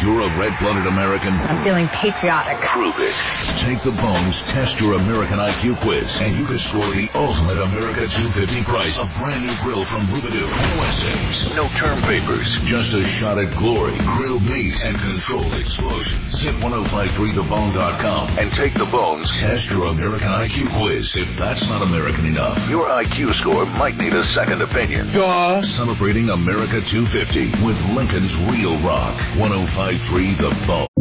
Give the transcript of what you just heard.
you're a red-blooded American? I'm feeling patriotic. Prove it. Take the Bones Test Your American IQ quiz, and you can score the ultimate America 250 prize. A brand new grill from Rubidoo. No essays, no term papers, just a shot at glory, grilled meat, and controlled explosions. Hit 1053thebone.com and take the Bones Test Your American IQ quiz. If that's not American enough, your IQ score might need a second opinion. Duh. Celebrating America 250 with Lincoln's Real Rock. 1053 The Bone.